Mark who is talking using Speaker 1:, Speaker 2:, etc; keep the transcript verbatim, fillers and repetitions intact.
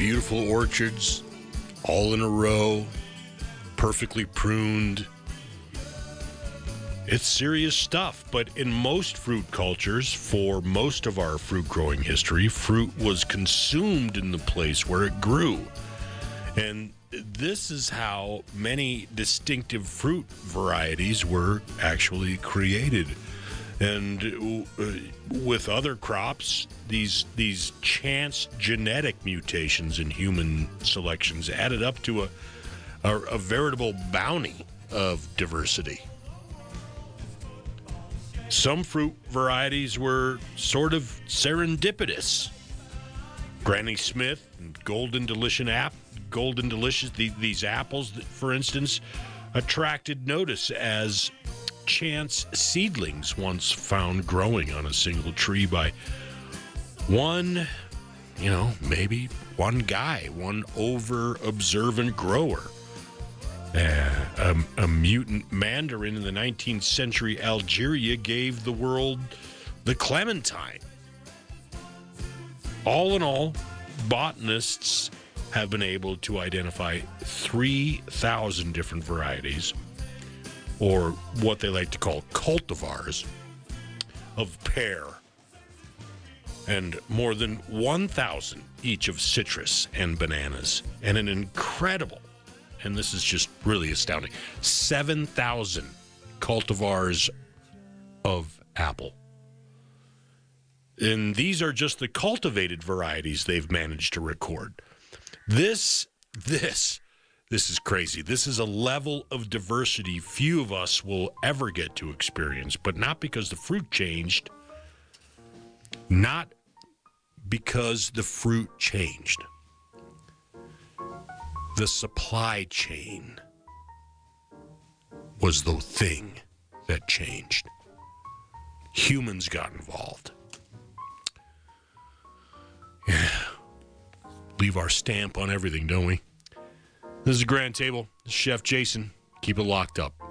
Speaker 1: beautiful orchards, all in a row, perfectly pruned. It's serious stuff, but in most fruit cultures, for most of our fruit growing history, fruit was consumed in the place where it grew. And this is how many distinctive fruit varieties were actually created. And uh, with other crops, these these chance genetic mutations in human selections added up to a, a, a veritable bounty of diversity. Some fruit varieties were sort of serendipitous. Granny Smith and Golden Delicious app, Golden Delicious, the, these apples, for instance, attracted notice as chance seedlings once found growing on a single tree by one, you know, maybe one guy, one over-observant grower. Uh, a, a mutant mandarin in the nineteenth century Algeria gave the world the clementine. All in all, botanists have been able to identify three thousand different varieties, or what they like to call cultivars, of pear, and more than one thousand each of citrus and bananas, and an incredible, and this is just really astounding, seven thousand cultivars of apple. And these are just the cultivated varieties they've managed to record. This, this, this is crazy. This is a level of diversity few of us will ever get to experience, but not because the fruit changed, not because the fruit changed. The supply chain was the thing that changed. Humans got involved. Yeah. Leave our stamp on everything, don't we? This is Grand Table. Chef Jason. Keep it locked up.